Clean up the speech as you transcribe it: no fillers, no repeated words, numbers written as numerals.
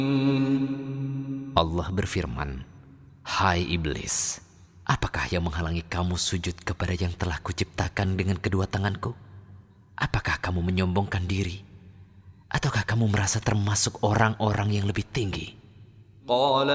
Allah berfirman, "Hai iblis, apakah yang menghalangi kamu sujud kepada yang telah kuciptakan dengan kedua tanganku? Apakah kamu menyombongkan diri? Ataukah kamu merasa termasuk orang-orang yang lebih tinggi?"